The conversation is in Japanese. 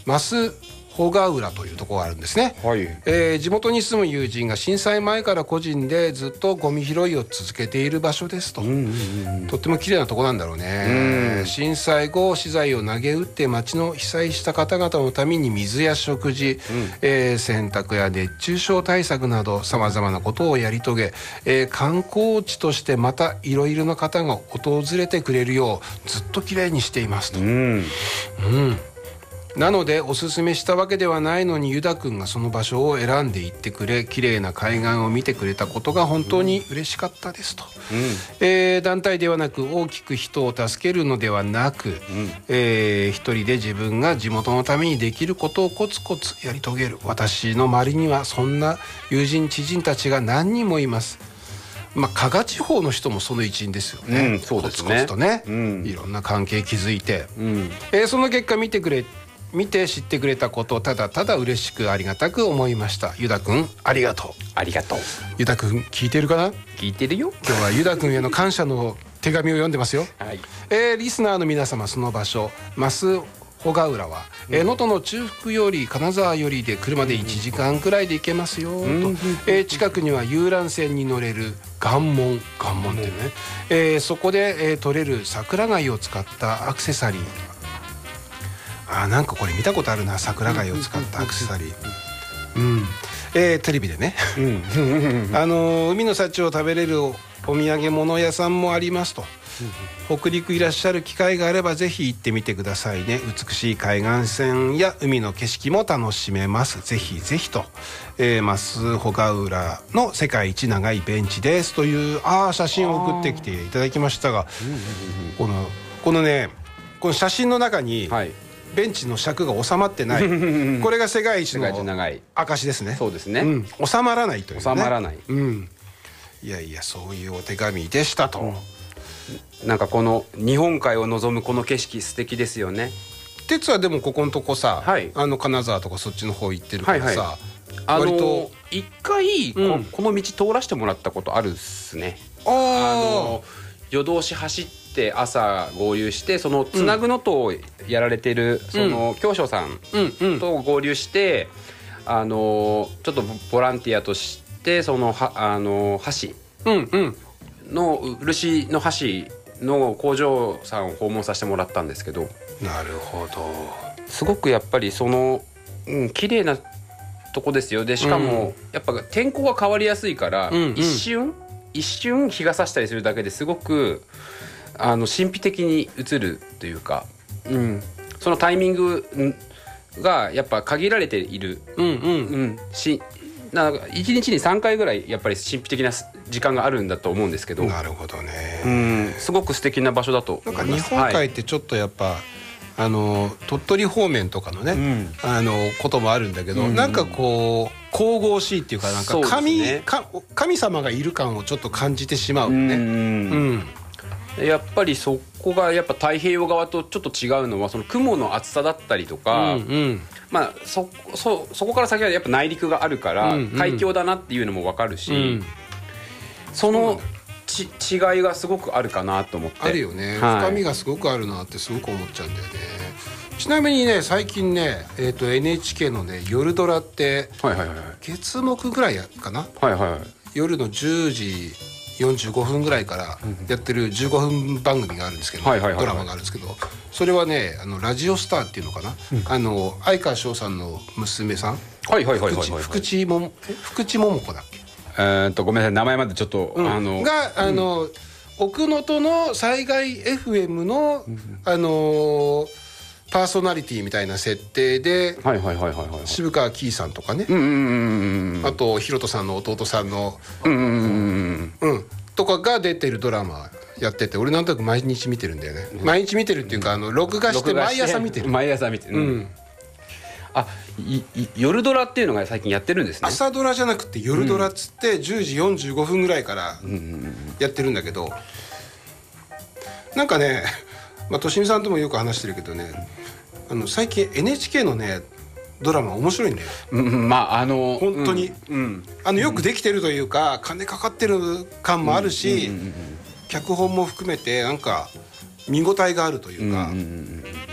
増穂ヶ浦というところがあるんですね、 はい。 地元に住む友人が震災前から個人でずっとゴミ拾いを続けている場所ですと、とっても綺麗なとこなんだろうね。震災後資材を投げ打って町の被災した方々のために水や食事、洗濯や熱中症対策などさまざまなことをやり遂げ、観光地としてまたいろいろな方が訪れてくれるようずっと綺麗にしていますと。なのでおすすめしたわけではないのにユダ君がその場所を選んで行ってくれ、綺麗な海岸を見てくれたことが本当に嬉しかったですと、団体ではなく大きく人を助けるのではなく、一人で自分が地元のためにできることをコツコツやり遂げる。私の周りにはそんな友人知人たちが何人もいます。加賀地方の人もその一員ですよね、 そうですね。 コツコツとね、いろんな関係築いて、その結果見て知ってくれたことをただただ嬉しくありがたく思いました。ユダ君ありがとう。 ありがとう。 ユダ君聞いてるかな。 聞いてるよ。 今日はユダ君への感謝の手紙を読んでますよ、 はい。 リスナーの皆様、その場所増穂ヶ浦は能登の中腹より金沢よりで車で1時間くらいで行けますよと、近くには遊覧船に乗れる岩門っていうね、そこで、取れる桜貝を使ったアクセサリー、なんかこれ見たことあるな、桜貝を使ったアクセサリー、テレビでね海の幸を食べれるお土産物屋さんもありますと、北陸いらっしゃる機会があればぜひ行ってみてくださいね。美しい海岸線や海の景色も楽しめます。ぜひぜひと、増穂ヶ浦の世界一長いベンチですという写真を送ってきていただきましたが、このね、この写真の中に、ベンチの尺が収まってないこれが世界一の証ですね。 そうですね、 収まらないというね。 収まらない、 いやいや、そういうお手紙でしたと、 なんかこの日本海を望むこの景色素敵ですよね。 鉄はでもここのとこさ、金沢とかそっちの方行ってるからさ、 割と一回この道通らせてもらったことあるっすね。夜通し走って朝合流して、そのつなぐのとやられてるその教師さんと合流して、ちょっとボランティアとしてその橋の漆の橋の工場さんを訪問させてもらったんですけど、 なるほど、 すごくやっぱりその綺麗なとこですよ。でしかもやっぱ天候が変わりやすいから、一瞬日が差したりするだけですごく神秘的に映るというか、そのタイミングがやっぱ限られている、なんか1日に3回ぐらいやっぱり神秘的な時間があるんだと思うんですけど。 なるほどね、 すごく素敵な場所だと思います。 なんか日本海ってちょっとやっぱ、鳥取方面とかのね、こともあるんだけど、なんかこう神々しいっていうか、なんか神様がいる感をちょっと感じてしまうね。 やっぱりそこがやっぱ太平洋側とちょっと違うのは、その雲の厚さだったりとか、そこから先はやっぱ内陸があるから海峡だなっていうのも分かるし、その違いがすごくあるかなと思って。 あるよね、深みがすごくあるなってすごく思っちゃうんだよね。ちなみにね、最近ね、NHK のね夜ドラって、月木ぐらいかな、夜の10時45分ぐらいからやってる15分番組があるんですけど、ドラマがあるんですけど、それはねラジオスターっていうのかな、相川翔さんの娘さん、福地桃子だっけ、 ごめんなさい、名前までちょっとが奥能登の災害 FM のパーソナリティみたいな設定で、渋川キーさんとかね、あとひろとさんの弟さんのとかが出てるドラマやってて、俺なんとなく毎日見てるんだよね。毎日見てるっていうか、録画して毎朝見てる。 夜ドラっていうのが最近やってるんですね。 朝ドラじゃなくて夜ドラっつって10時45分ぐらいからやってるんだけど、なんかね、としみさんともよく話してるけどね、最近 NHK のねドラマ面白いんだよ。本当に、よくできてるというか、金かかってる感もあるし、脚本も含めてなんか見応えがあるというか、